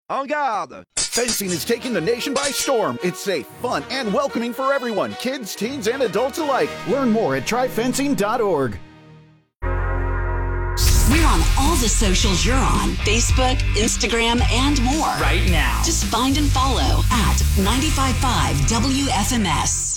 En garde! Fencing is taking the nation by storm. It's safe, fun, and welcoming for everyone, kids, teens, and adults alike. Learn more at tryfencing.org. We're on all the socials you're on, Facebook, Instagram, and more. Right now. Just find and follow at 95.5 WFMS.